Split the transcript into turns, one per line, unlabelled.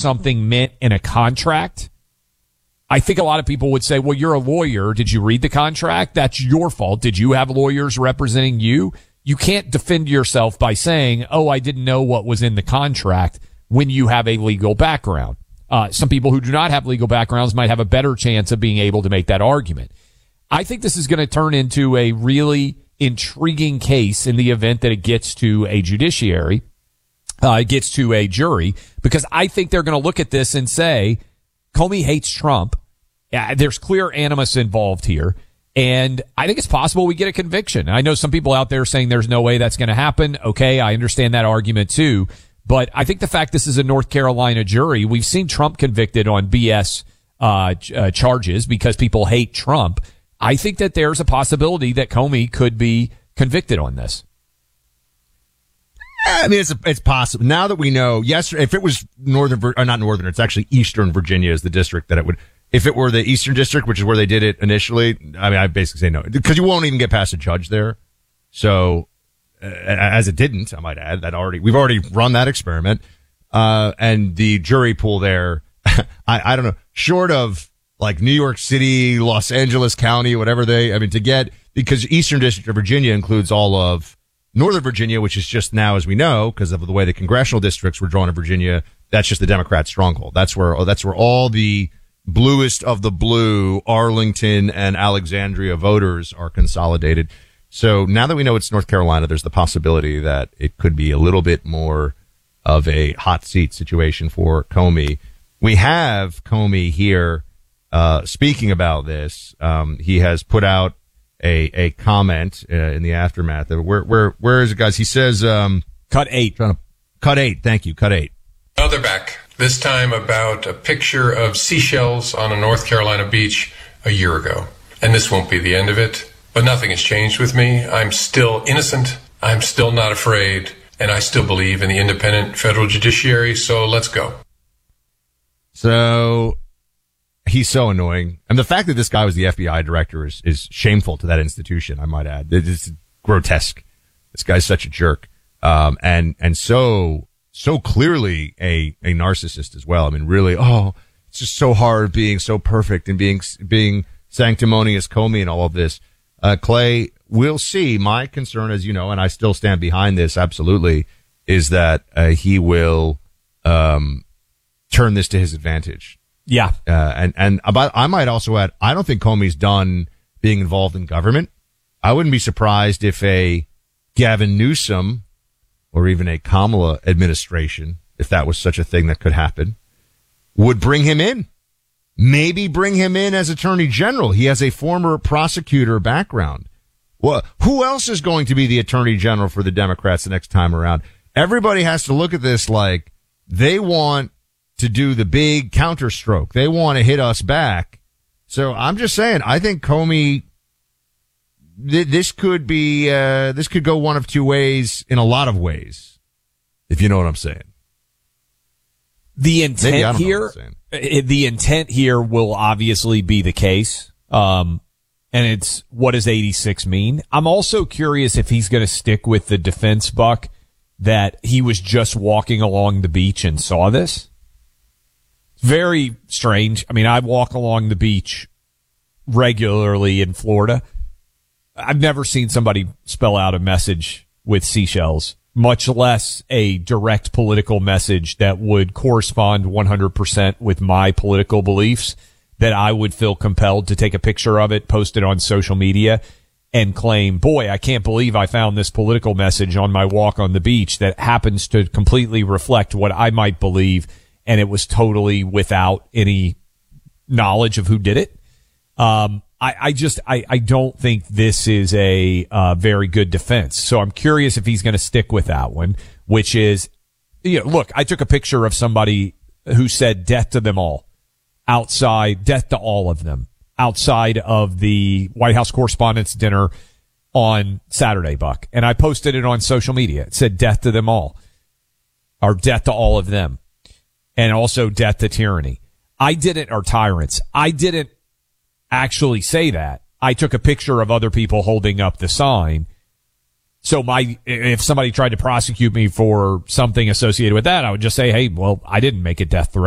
something meant in a contract, I think a lot of people would say, well, you're a lawyer. Did you read the contract? That's your fault. Did you have lawyers representing you? You can't defend yourself by saying, oh, I didn't know what was in the contract when you have a legal background. Some people who do not have legal backgrounds might have a better chance of being able to make that argument. I think this is going to turn into a really intriguing case in the event that it gets to a judiciary, it gets to a jury, because I think they're going to look at this and say, Comey hates Trump. There's clear animus involved here. And I think it's possible we get a conviction. I know some people out there saying there's no way that's going to happen. Okay, I understand that argument too. But I think the fact this is a North Carolina jury, we've seen Trump convicted on BS charges because people hate Trump. I think that there's a possibility that Comey could be convicted on this.
I mean, it's possible. Now that we know, yes, if it was it's actually Eastern Virginia is the district that it would. If it were the Eastern District, which is where they did it initially, I mean, I basically say no, because you won't even get past a judge there. So, as it didn't, I might add, we've already run that experiment. And the jury pool there, I don't know, short of like New York City, Los Angeles County, whatever because Eastern District of Virginia includes all of Northern Virginia, which is just now, as we know, because of the way the congressional districts were drawn in Virginia, that's just the Democrat stronghold. That's where all the bluest of the blue Arlington and Alexandria voters are consolidated. So now that we know it's North Carolina, there's the possibility that it could be a little bit more of a hot seat situation for Comey. We have Comey here, speaking about this. He has put out a comment, in the aftermath. Where is it, guys? He says,
cut 8.
Cut 8. Thank you. Cut 8.
Well, they're back. This time about a picture of seashells on a North Carolina beach a year ago. And this won't be the end of it, but nothing has changed with me. I'm still innocent. I'm still not afraid. And I still believe in the independent federal judiciary. So let's go.
So he's so annoying. And the fact that this guy was the FBI director is shameful to that institution, I might add. It's grotesque. This guy's such a jerk. And so clearly a narcissist as well. I mean, really, it's just so hard being so perfect and being sanctimonious Comey and all of this. Clay, we'll see. My concern, as you know, and I still stand behind this absolutely, is that he will turn this to his advantage.
Yeah.
I might also add, I don't think Comey's done being involved in government. I wouldn't be surprised if a Gavin Newsom or even a Kamala administration, if that was such a thing that could happen, would bring him in. Maybe bring him in as Attorney General. He has a former prosecutor background. Well, who else is going to be the Attorney General for the Democrats the next time around? Everybody has to look at this like they want to do the big counterstroke. They want to hit us back. So I'm just saying, I think Comey, this could go one of two ways in a lot of ways, if you know what I'm saying.
The intent here will obviously be the case. And it's, what does 86 mean? I'm also curious if he's going to stick with the defense, Buck, that he was just walking along the beach and saw this. Very strange. I mean, I walk along the beach regularly in Florida. I've never seen somebody spell out a message with seashells, much less a direct political message that would correspond 100% with my political beliefs, that I would feel compelled to take a picture of it, post it on social media, and claim, boy, I can't believe I found this political message on my walk on the beach that happens to completely reflect what I might believe, and it was totally without any knowledge of who did it. I don't think this is a very good defense. So I'm curious if he's going to stick with that one, which is, look, I took a picture of somebody who said death to them all outside, death to all of them outside of the White House Correspondents' Dinner on Saturday, Buck. And I posted it on social media. It said death to them all, or death to all of them, and also death to tyranny. Or tyrants. I didn't actually say that. I took a picture of other people holding up the sign. So if somebody tried to prosecute me for something associated with that, I would just say, hey, well, I didn't make a death threat.